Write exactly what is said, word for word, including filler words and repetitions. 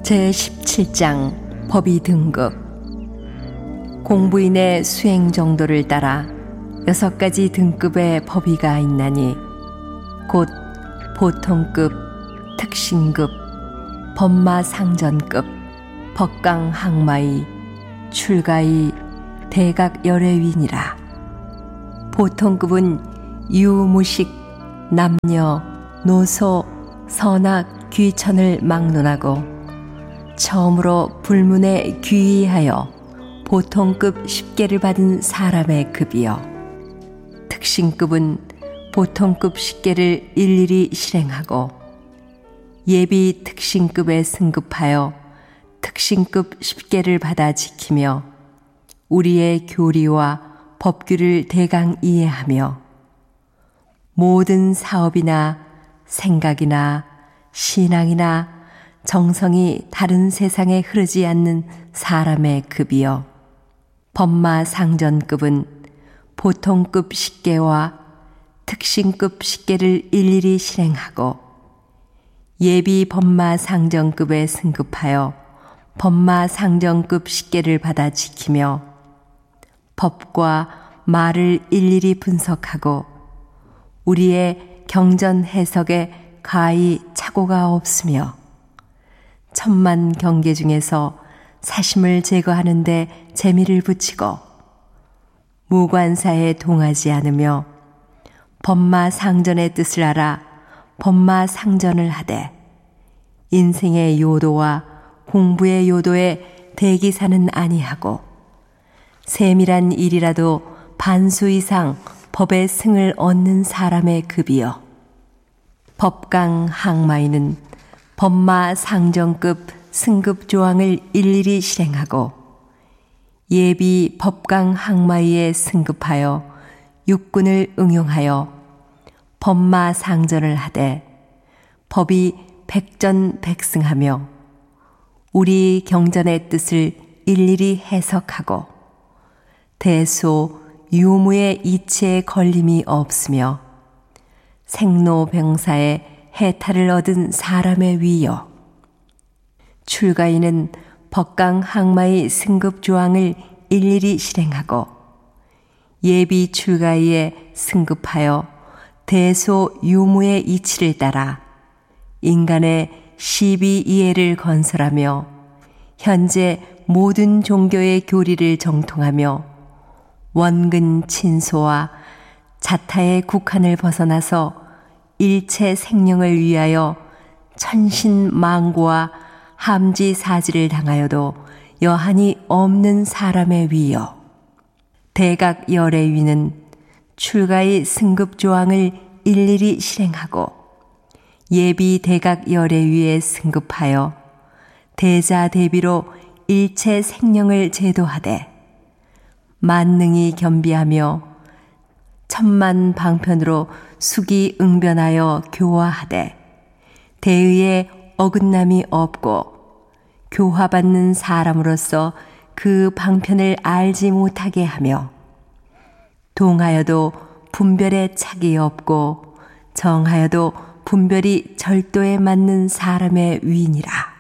제십칠 장 법의 등급. 공부인의 수행 정도를 따라 여섯 가지 등급의 법의가 있나니 곧 보통급, 특신급, 법마상전급, 법강항마의, 출가의, 대각열애위니라. 보통급은 유무식, 남녀, 노소, 선악, 귀천을 막론하고 처음으로 불문에 귀의하여 보통급 십 개를 받은 사람의 급이요. 특신급은 보통급 십 개를 일일이 실행하고 예비 특신급에 승급하여 특신급 십 개를 받아 지키며 우리의 교리와 법규를 대강 이해하며 모든 사업이나 생각이나 신앙이나 정성이 다른 세상에 흐르지 않는 사람의 급이요. 법마상전급은 보통급 십 개와 특신급 십 개를 일일이 실행하고 예비 법마상전급에 승급하여 법마상전급 십 개를 받아 지키며 법과 말을 일일이 분석하고 우리의 경전 해석에 가히 착오가 없으며 천만 경계 중에서 사심을 제거하는 데 재미를 붙이고 무관사에 동하지 않으며 법마상전의 뜻을 알아 법마상전을 하되 인생의 요도와 공부의 요도에 대기사는 아니하고 세밀한 일이라도 반수 이상 법의 승을 얻는 사람의 급이요. 법강항마이는 법마상전급 승급 조항을 일일이 실행하고 예비 법강항마이에 승급하여 육군을 응용하여 법마상전을 하되 법이 백전백승하며 우리 경전의 뜻을 일일이 해석하고 대소 유무의 이치에 걸림이 없으며 생로병사에 해탈을 얻은 사람의 위요. 출가인은 법강항마의 승급 조항을 일일이 실행하고 예비 출가의에 승급하여 대소 유무의 이치를 따라 인간의 시비 이해를 건설하며 현재 모든 종교의 교리를 정통하며 원근 친소와 자타의 국한을 벗어나서 일체 생명을 위하여 천신망고와 함지사지를 당하여도 여한이 없는 사람의 위요. 대각열애위는 출가의 승급 조항을 일일이 실행하고 예비 대각열애위에 승급하여 대자 대비로 일체 생명을 제도하되 만능이 겸비하며 천만 방편으로 수기 응변하여 교화하되 대의에 어긋남이 없고 교화받는 사람으로서 그 방편을 알지 못하게 하며 동하여도 분별에 착이 없고 정하여도 분별이 절도에 맞는 사람의 위니라.